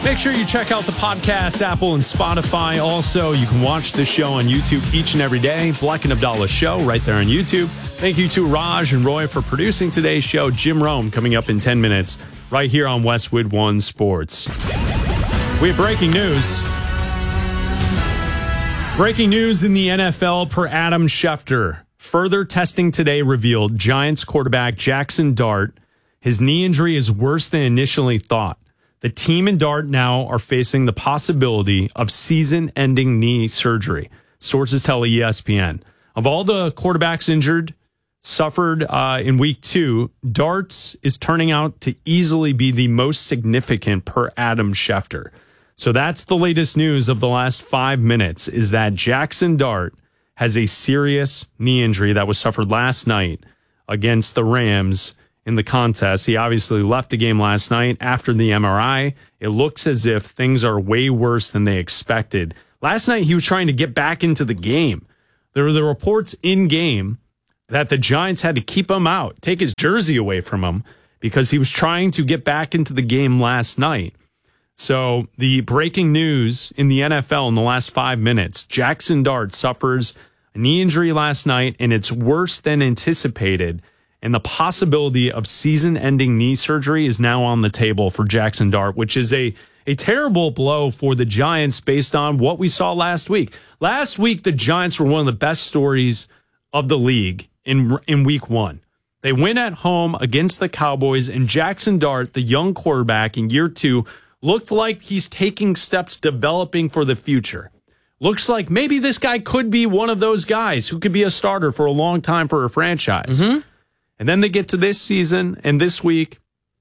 Make sure you check out the podcast, Apple and Spotify. Also, you can watch the show on YouTube each and every day. Black and Abdallah Show right there on YouTube. Thank you to Raj and Roy for producing today's show. Jim Rome coming up in 10 minutes right here on Westwood One Sports. We have breaking news. Breaking news in the NFL per Adam Schefter. Further testing today revealed Giants quarterback Jackson Dart. His knee injury is worse than initially thought. The team and Dart now are facing the possibility of season-ending knee surgery. Sources tell ESPN. Of all the quarterbacks suffered in week 2, Dart's is turning out to easily be the most significant per Adam Schefter. So that's the latest news of the last 5 minutes, is that Jackson Dart has a serious knee injury that was suffered last night against the Rams in the contest. He obviously left the game last night after the MRI. It looks as if things are way worse than they expected. Last night, he was trying to get back into the game. There were the reports in-game that the Giants had to keep him out, take his jersey away from him, because he was trying to get back into the game last night. So the breaking news in the NFL in the last 5 minutes, Jackson Dart suffers a knee injury last night, and it's worse than anticipated. And the possibility of season-ending knee surgery is now on the table for Jackson Dart, which is a terrible blow for the Giants based on what we saw last week. Last week, the Giants were one of the best stories of the league in week 1. They win at home against the Cowboys, and Jackson Dart, the young quarterback in year 2, looked like he's taking steps developing for the future. Looks like maybe this guy could be one of those guys who could be a starter for a long time for a franchise. Mm-hmm. And then they get to this season and this week,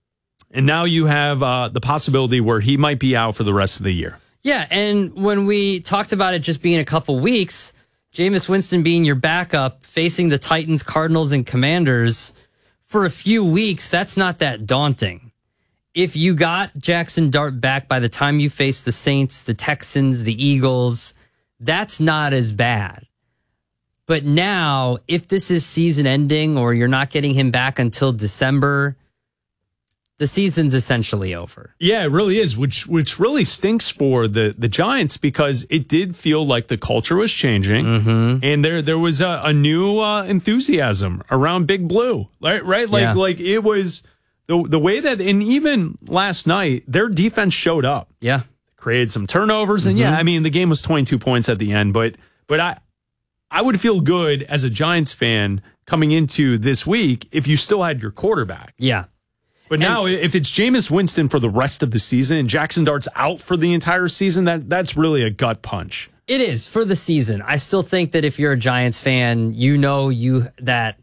and now you have the possibility where he might be out for the rest of the year. Yeah, and when we talked about it just being a couple weeks, Jameis Winston being your backup, facing the Titans, Cardinals, and Commanders for a few weeks, that's not that daunting. If you got Jackson Dart back by the time you face the Saints, the Texans, the Eagles, that's not as bad. But now, if this is season ending or you're not getting him back until December, the season's essentially over. Yeah, it really is, which really stinks for the Giants, because it did feel like the culture was changing, and there was a new enthusiasm around Big Blue, right? Like it was the way that, and even last night, their defense showed up. Yeah, created some turnovers, and I mean the game was 22 points at the end, but I would feel good as a Giants fan coming into this week if you still had your quarterback. Yeah. But now, if it's Jameis Winston for the rest of the season and Jackson Dart's out for the entire season, that's really a gut punch. It is for the season. I still think that if you're a Giants fan, you know that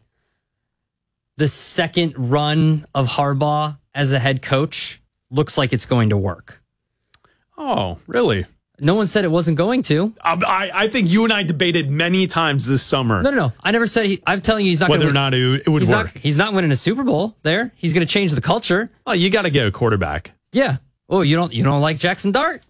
the second run of Harbaugh as a head coach looks like it's going to work. Oh, really? No one said it wasn't going to. I think you and I debated many times this summer. No. I never said I'm telling you he's not whether gonna or not it would work. He's not winning a Super Bowl there. He's going to change the culture. Oh, you got to get a quarterback. Yeah. Oh, you don't like Jackson Dart?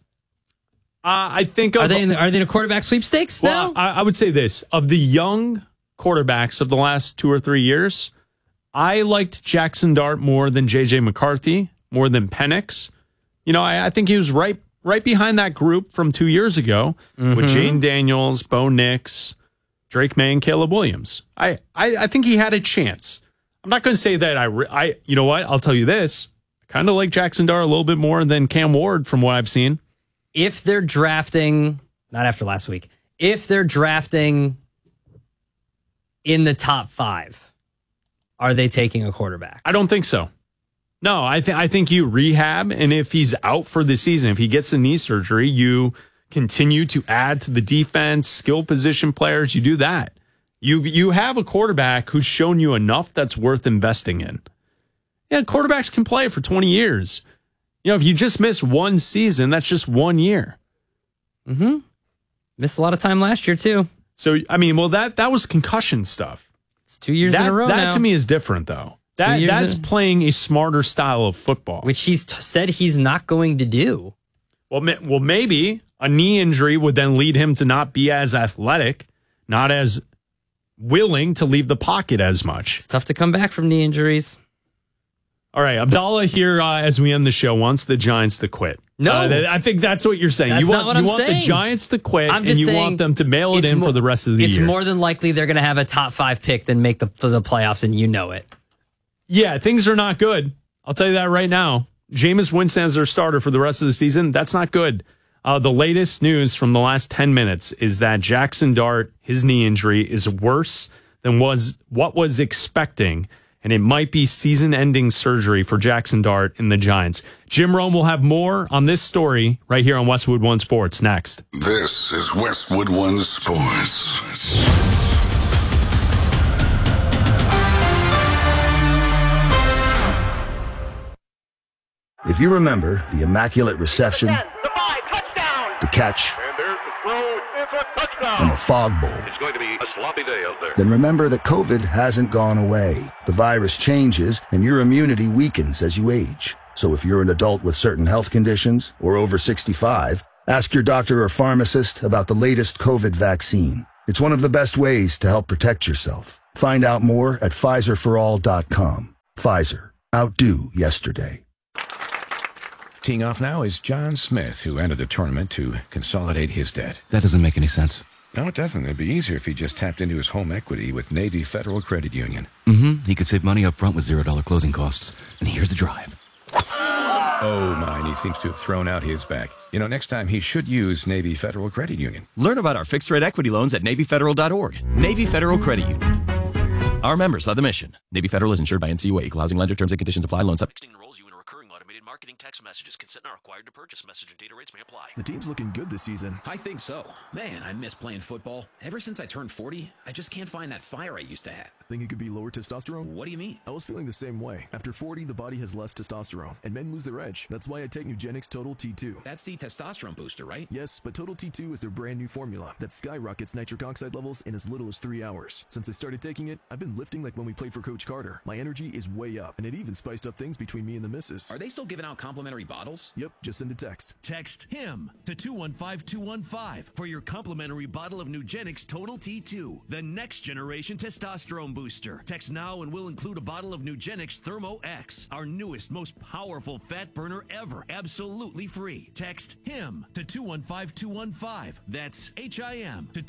I think are they in a quarterback sweepstakes now? I would say this: of the young quarterbacks of the last 2 or 3 years, I liked Jackson Dart more than JJ McCarthy, more than Penix. You know, I think he was right behind that group from 2 years ago with Jane Daniels, Bo Nix, Drake May, and Caleb Williams. I think he had a chance. I'm not going to say that you know what? I'll tell you this. I kind of like Jackson Dart a little bit more than Cam Ward from what I've seen. If they're drafting, not after last week, if they're drafting in the top 5, are they taking a quarterback? I don't think so. No, I think you rehab, and if he's out for the season, if he gets a knee surgery, you continue to add to the defense, skill position players. You do that. You have a quarterback who's shown you enough that's worth investing in. Yeah, quarterbacks can play for 20 years. You know, if you just miss one season, that's just 1 year. Missed a lot of time last year, too. So, I mean, well, that was concussion stuff. It's 2 years in a row now. That to me is different, though. That's playing a smarter style of football. Which he's said he's not going to do. Well, maybe a knee injury would then lead him to not be as athletic, not as willing to leave the pocket as much. It's tough to come back from knee injuries. All right, Abdallah here as we end the show wants the Giants to quit. No. I think that's what you're saying. That's You not what want I'm saying. the Giants to quit, I'm and just you saying want them to mail it it's in for the rest of the It's year. more than likely they're going to have a top 5 pick than make the playoffs, and you know it. Yeah, things are not good. I'll tell you that right now. Jameis Winston as their starter for the rest of the season, that's not good. The latest news from the last 10 minutes is that Jackson Dart, his knee injury, is worse than what was expecting, and it might be season-ending surgery for Jackson Dart and the Giants. Jim Rome will have more on this story right here on Westwood One Sports next. This is Westwood One Sports. If you remember the Immaculate Reception, the catch, And there's the throw. It's a touchdown. and the Fog Bowl, It's going to be a sloppy day out there. then remember that COVID hasn't gone away. The virus changes and your immunity weakens as you age. So if you're an adult with certain health conditions or over 65, ask your doctor or pharmacist about the latest COVID vaccine. It's one of the best ways to help protect yourself. Find out more at PfizerForAll.com. Pfizer. Outdo yesterday. Teeing off now is John Smith, who entered the tournament to consolidate his debt. That doesn't make any sense. No, it doesn't. It'd be easier if he just tapped into his home equity with Navy Federal Credit Union. He could save money up front with $0 closing costs. And here's the drive. Oh, my, he seems to have thrown out his back. You know, next time he should use Navy Federal Credit Union. Learn about our fixed-rate equity loans at NavyFederal.org. Navy Federal Credit Union. Our members love the mission. Navy Federal is insured by NCUA. Equal housing lender. Terms and conditions apply. Loan subject. Enrolls you in a recurring automated marketing text messages. Consent not required to purchase. Message and data rates may apply. The team's looking good this season. I think so. Man, I miss playing football. Ever since I turned 40, I just can't find that fire I used to have. Think it could be lower testosterone? What do you mean? I was feeling the same way. After 40, the body has less testosterone, and men lose their edge. That's why I take Nugenix Total T2. That's the testosterone booster, right? Yes, but Total T2 is their brand new formula that skyrockets nitric oxide levels in as little as 3 hours. Since I started taking it, I've been lifting like when we played for Coach Carter. My energy is way up, and it even spiced up things between me and the missus. Are they still giving out complimentary bottles? Yep, just send a text. Text HIM to 215215 for your complimentary bottle of Nugenix Total T2, the next generation testosterone booster. Text now and we'll include a bottle of Nugenix Thermo X, our newest, most powerful fat burner ever, absolutely free. Text HIM to 215215. That's HIM to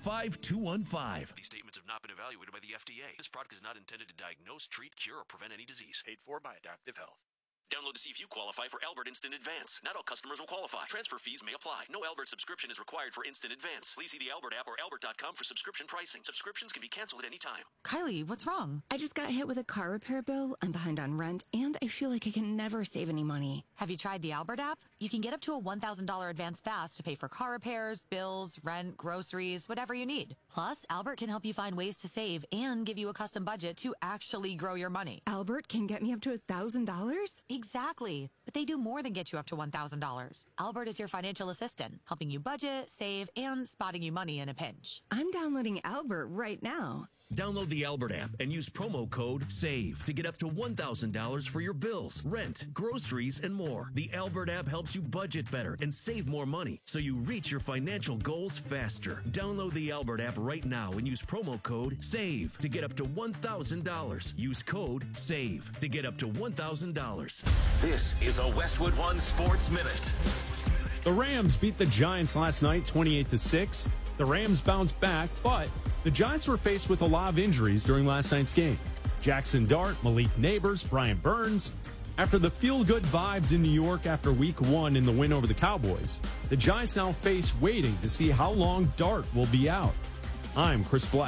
215215. These statements have not been evaluated by the FDA. This product is not intended to diagnose, treat, cure, or prevent any disease. Paid for by Adaptive Health. Download to see if you qualify for Albert Instant Advance. Not all customers will qualify. Transfer fees may apply. No Albert subscription is required for Instant Advance. Please see the Albert app or albert.com for subscription pricing. Subscriptions can be canceled at any time. Kylie, what's wrong? I just got hit with a car repair bill. I'm behind on rent, and I feel like I can never save any money. Have you tried the Albert app? You can get up to a $1,000 advance fast to pay for car repairs, bills, rent, groceries, whatever you need. Plus, Albert can help you find ways to save and give you a custom budget to actually grow your money. Albert can get me up to $1,000? Exactly. But they do more than get you up to $1,000. Albert is your financial assistant, helping you budget, save, and spotting you money in a pinch. I'm downloading Albert right now. Download the Albert app and use promo code SAVE to get up to $1,000 for your bills, rent, groceries, and more. The Albert app helps you budget better and save more money so you reach your financial goals faster. Download the Albert app right now and use promo code SAVE to get up to $1,000. Use code SAVE to get up to $1,000. This is a Westwood One Sports Minute. The Rams beat the Giants last night 28-6. The Rams bounced back, but the Giants were faced with a lot of injuries during last night's game. Jackson Dart, Malik Neighbors, Brian Burns. After the feel-good vibes in New York after Week 1 in the win over the Cowboys, the Giants now face waiting to see how long Dart will be out. I'm Chris Black.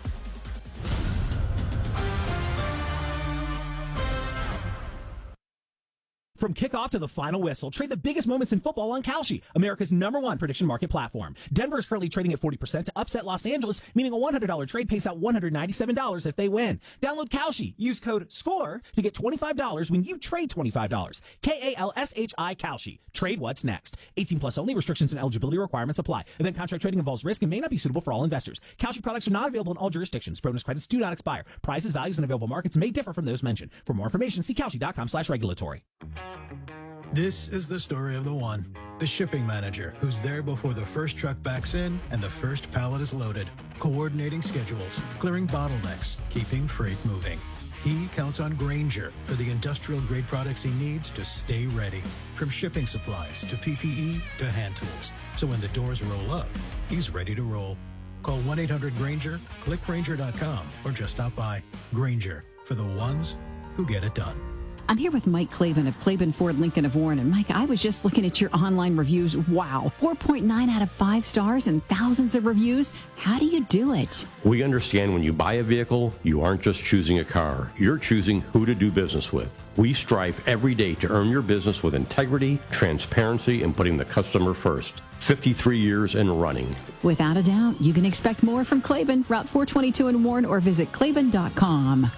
From kickoff to the final whistle, trade the biggest moments in football on Kalshi, America's #1 prediction market platform. Denver is currently trading at 40% to upset Los Angeles, meaning a $100 trade pays out $197 if they win. Download Kalshi. Use code SCORE to get $25 when you trade $25. KALSHI Kalshi. Trade what's next. 18 plus only. Restrictions and eligibility requirements apply. Event contract trading involves risk and may not be suitable for all investors. Kalshi products are not available in all jurisdictions. Bonus credits do not expire. Prices, values, and available markets may differ from those mentioned. For more information, see Kalshi.com/regulatory. This is the story of the one, the shipping manager, who's there before the first truck backs in and the first pallet is loaded, coordinating schedules, clearing bottlenecks, keeping freight moving. He counts on Grainger for the industrial-grade products he needs to stay ready. From shipping supplies to PPE to hand tools. So when the doors roll up, he's ready to roll. Call 1-800-GRAINGER, click Grainger.com, or just stop by. Grainger, for the ones who get it done. I'm here with Mike Klavan of Klavan Ford Lincoln of Warren. And Mike, I was just looking at your online reviews. Wow, 4.9 out of 5 stars and thousands of reviews. How do you do it? We understand when you buy a vehicle, you aren't just choosing a car. You're choosing who to do business with. We strive every day to earn your business with integrity, transparency, and putting the customer first. 53 years and running. Without a doubt, you can expect more from Klavan, Route 422 in Warren, or visit Klavan.com.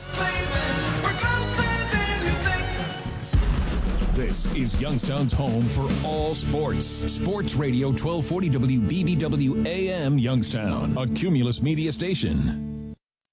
This is Youngstown's home for all sports. Sports Radio 1240 WBBW AM Youngstown, a Cumulus Media station.